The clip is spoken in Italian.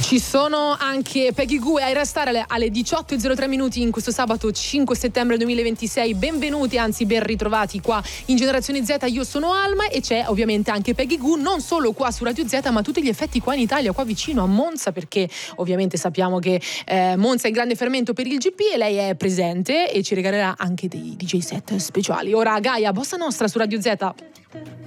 Ci sono anche Peggy Gou e Ayra Starr alle 18:03 minuti in questo sabato 5 settembre 2026. Benvenuti, anzi ben ritrovati qua in Generazione Z. Io sono Alma e c'è ovviamente anche Peggy Gou, non solo qua su Radio Z ma a tutti gli effetti qua in Italia, qua vicino a Monza, perché ovviamente sappiamo che Monza è in grande fermento per il GP e lei è presente e ci regalerà anche dei DJ set speciali. Ora Gaia, bossa nostra su Radio Z.